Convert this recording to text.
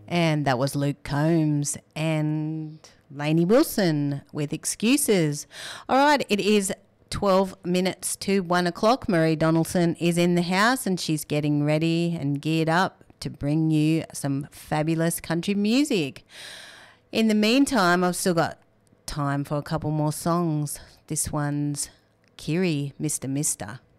And that was Luke Combs and Lainey Wilson with Excuses. All right, it is 12 minutes to 1 o'clock. Marie Donaldson is in the house and she's getting ready and geared up to bring you some fabulous country music. In the meantime, I've still got time for a couple more songs. This one's Kiri, Mr. Mister.